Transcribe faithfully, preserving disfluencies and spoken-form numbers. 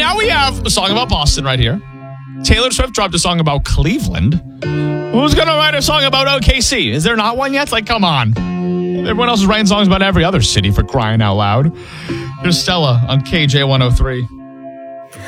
now we have a song about Boston right here. Taylor Swift dropped a song about Cleveland. Who's going to write a song about O K C? Is there not one yet? Like, come on. Everyone else is writing songs about every other city, for crying out loud. Here's Stella on K J one oh three.